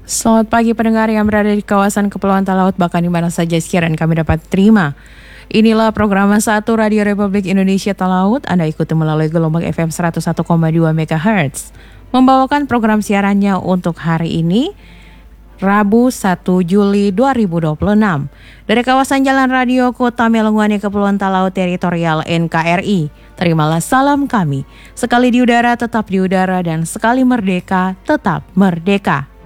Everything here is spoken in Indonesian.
Selamat pagi pendengar yang berada di kawasan Kepulauan Talaut, bahkan di mana saja sekiranya kami dapat terima. Inilah program 1 Radio Republik Indonesia Talaut. Anda ikuti melalui gelombang FM 101,2 MHz. Membawakan program siarannya untuk hari ini, Rabu 1 Juli 2026. Dari kawasan Jalan Radio Kota Melonguane, Kepulauan Talaut Teritorial NKRI. Terimalah salam kami. Sekali di udara, tetap di udara, dan sekali merdeka, tetap merdeka.